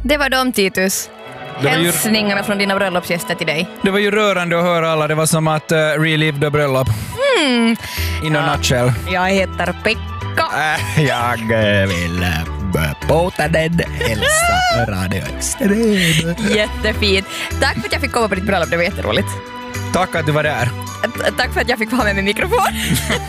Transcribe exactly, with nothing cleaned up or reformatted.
Det var de, Titus. Hälsningarna från dina bröllopsgäster till dig. Det var ju rörande att höra alla. Det var som att uh, relive the bröllop. Mm. In a ja. nutshell. Jag heter Pekka. Äh, jag vill bota den Elsa Radio Extrem. Jättefint. Tack för att jag fick komma på ditt bröllop. Det var jätteroligt. Tack att du var där. Tack för att jag fick vara med min mikrofon.